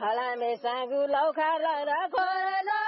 好了没三个老卡来了，过来了。